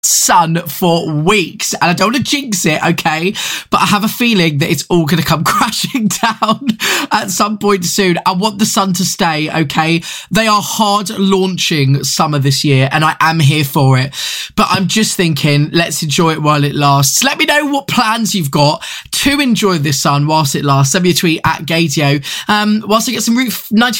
sun for weeks, and I don't want to jinx it, okay, but I have a feeling that it's all going to come crashing down at some point soon. I want the sun to stay, okay? They are hard launching summer this year, and I am here for it, but I'm just thinking, let's enjoy it while it lasts. Let me know what plans you've got to enjoy this sun whilst it lasts. Send me a tweet at Gaydio. Whilst I get some Route 95